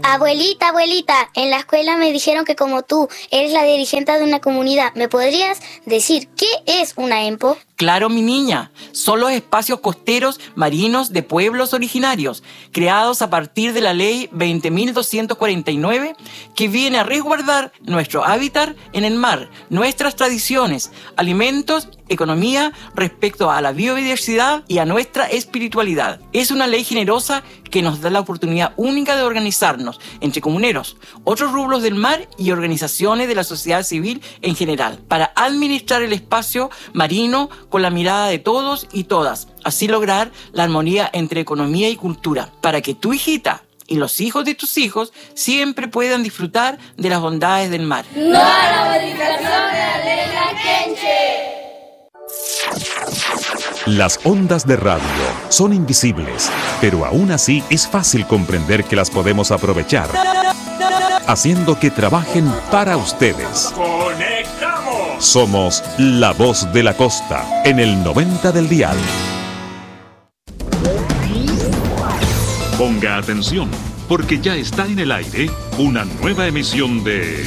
Abuelita, abuelita, en la escuela me dijeron que como tú eres la dirigente de una comunidad, ¿me podrías decir qué es una EMPO? Claro, mi niña, son los espacios costeros marinos de pueblos originarios, creados a partir de la Ley 20.249, que viene a resguardar nuestro hábitat en el mar, nuestras tradiciones, alimentos, economía, respecto a la biodiversidad y a nuestra espiritualidad. Es una ley generosa que nos da la oportunidad única de organizarnos entre comuneros, otros rubros del mar y organizaciones de la sociedad civil en general, para administrar el espacio marino con la mirada de todos y todas, así lograr la armonía entre economía y cultura, para que tu hijita y los hijos de tus hijos siempre puedan disfrutar de las bondades del mar. ¡No a la modificación de la ley Laquenche! Las ondas de radio son invisibles, pero aún así es fácil comprender que las podemos aprovechar, haciendo que trabajen para ustedes. ¡Conectamos! Somos La Voz de la Costa, en el 90 del dial. Ponga atención, porque ya está en el aire una nueva emisión de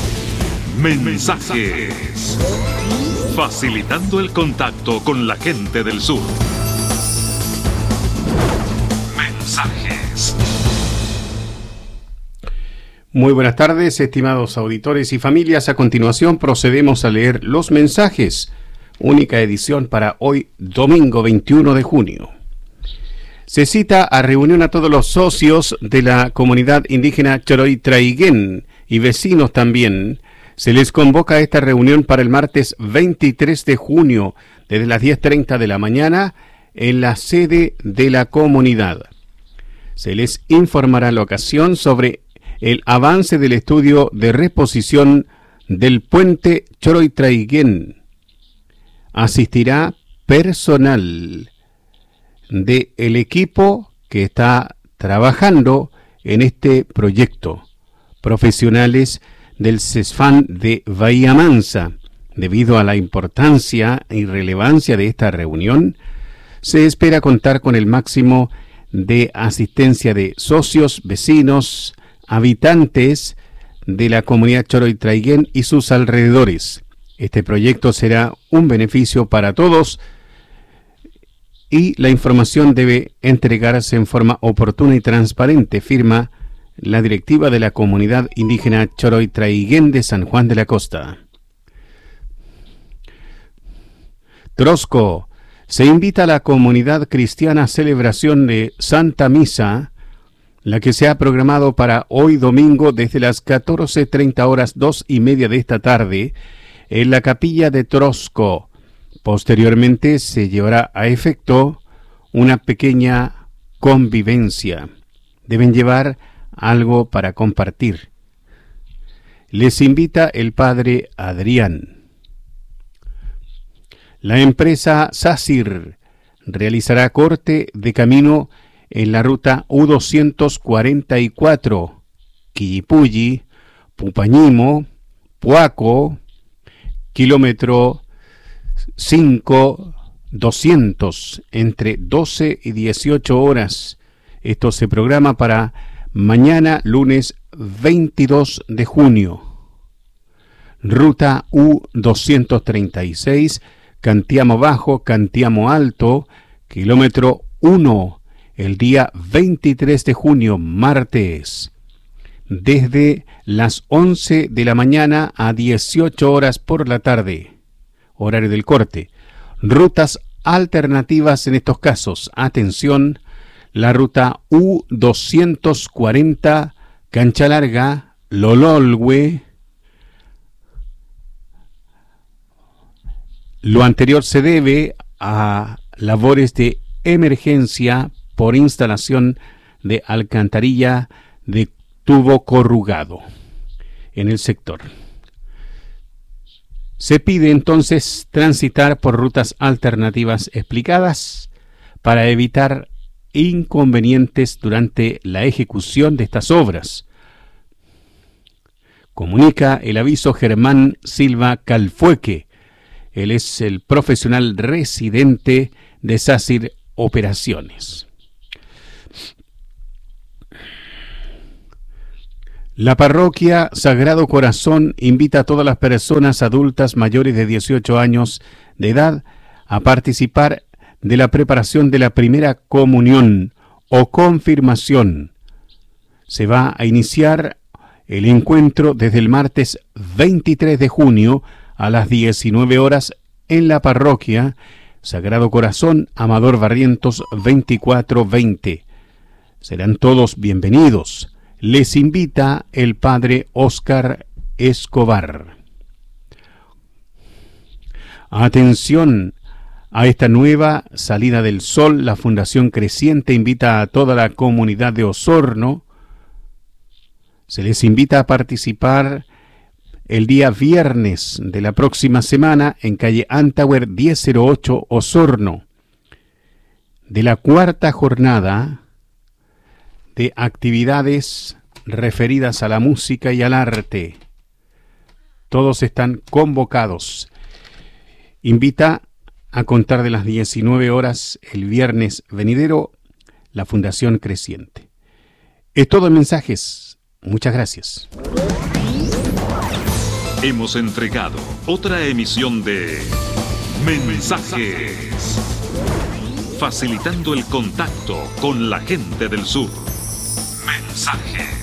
Mensajes, facilitando el contacto con la gente del sur. Mensajes. Muy buenas tardes, estimados auditores y familias. A continuación procedemos a leer los mensajes. Única edición para hoy, domingo 21 de junio. Se cita a reunión a todos los socios de la comunidad indígena Choroy Traiguén y vecinos también. Se les convoca a esta reunión para el martes 23 de junio, desde las 10:30 de la mañana, en la sede de la comunidad. Se les informará en la ocasión sobre el avance del estudio de reposición del puente Choroy Traiguén. Asistirá personal del equipo que está trabajando en este proyecto, profesionales del CESFAN de Bahía Mansa. Debido a la importancia y relevancia de esta reunión, se espera contar con el máximo de asistencia de socios, vecinos, habitantes de la comunidad Choroy Traiguén y sus alrededores. Este proyecto será un beneficio para todos y la información debe entregarse en forma oportuna y transparente, firma la directiva de la comunidad indígena Choroy Traiguén de San Juan de la Costa. Trosco. Se invita a la comunidad cristiana a celebración de Santa Misa, la que se ha programado para hoy domingo desde las 14:30 horas, 2:30 de esta tarde, en la capilla de Trosco. Posteriormente se llevará a efecto una pequeña convivencia. Deben llevar algo para compartir. Les invita el padre Adrián. La empresa SACIR realizará corte de camino en la ruta U244, Quillipulli, Pupañimo, Puaco, kilómetro 5-200, entre 12 y 18 horas. Esto se programa para mañana, lunes 22 de junio. Ruta U236, Cantiamo Bajo, Cantiamo Alto, kilómetro 1, el día 23 de junio, martes, desde las 11 de la mañana a 18 horas por la tarde, horario del corte. Rutas alternativas en estos casos. Atención, la ruta U240, Cancha Larga, Lololwe. Lo anterior se debe a labores de emergencia por instalación de alcantarilla de tubo corrugado en el sector. Se pide entonces transitar por rutas alternativas explicadas para evitar inconvenientes durante la ejecución de estas obras. Comunica el aviso Germán Silva Calfueque. Él es el profesional residente de SACIR Operaciones. La parroquia Sagrado Corazón invita a todas las personas adultas mayores de 18 años de edad a participar de la preparación de la primera comunión o confirmación. Se va a iniciar el encuentro desde el martes 23 de junio a las 19 horas en la parroquia Sagrado Corazón, Amador Barrientos 2420. Serán todos bienvenidos. Les invita el padre Óscar Escobar. Atención a esta nueva salida del sol. La Fundación Creciente invita a toda la comunidad de Osorno. Se les invita a participar el día viernes de la próxima semana en calle Antauer 1008 Osorno, de la cuarta jornada de actividades referidas a la música y al arte. Todos están convocados. Invita a contar de las 19 horas el viernes venidero la Fundación Creciente. Es todo en mensajes. Muchas gracias. Hemos entregado otra emisión de Mensajes, facilitando el contacto con la gente del sur. Mensajes.